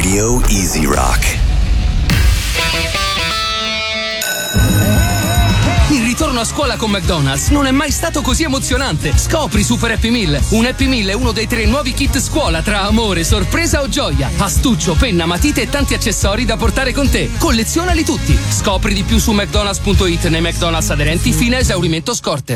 Radio Easy Rock. Il ritorno a scuola con McDonald's non è mai stato così emozionante. Scopri Super Happy Meal. Un Happy Meal è uno dei 3 nuovi kit scuola tra amore, sorpresa o gioia. Astuccio, penna, matite e tanti accessori da portare con te. Collezionali tutti. Scopri di più su mcdonalds.it nei McDonald's aderenti fino a esaurimento scorte.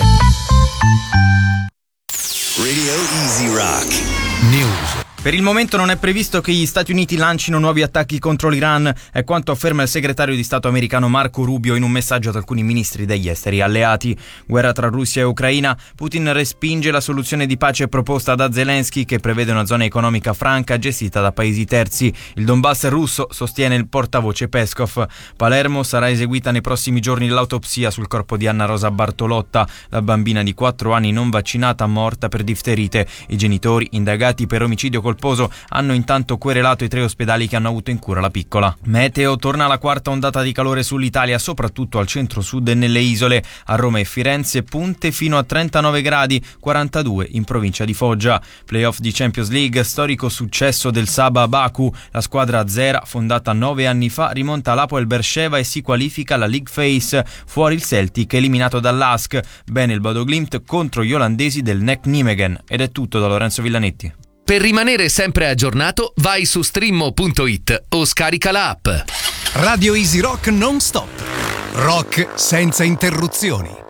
Radio Easy Rock. News. Per il momento non è previsto che gli Stati Uniti lancino nuovi attacchi contro l'Iran, è quanto afferma il segretario di Stato americano Marco Rubio in un messaggio ad alcuni ministri degli esteri alleati. Guerra tra Russia e Ucraina, Putin respinge la soluzione di pace proposta da Zelensky che prevede una zona economica franca gestita da paesi terzi. Il Donbass russo, sostiene il portavoce Peskov. Palermo, sarà eseguita nei prossimi giorni l'autopsia sul corpo di Anna Rosa Bartolotta, la bambina di 4 anni non vaccinata morta per difterite. I genitori, indagati per omicidio colposo, hanno intanto querelato i 3 ospedali che hanno avuto in cura la piccola. Meteo, torna la quarta ondata di calore sull'Italia, soprattutto al centro-sud e nelle isole. A Roma e Firenze punte fino a 39 gradi, 42 in provincia di Foggia. Playoff di Champions League, storico successo del Saba a Baku. La squadra azera, fondata 9 anni fa, rimonta l'Hapoel Beersheva e si qualifica alla League Phase. Fuori il Celtic, eliminato dall'Ask. Bene il Bodo Glimt contro gli olandesi del NEC Nijmegen. Ed è tutto da Lorenzo Villanetti. Per rimanere sempre aggiornato, vai su streammo.it o scarica la app. Radio Easy Rock non stop. Rock senza interruzioni.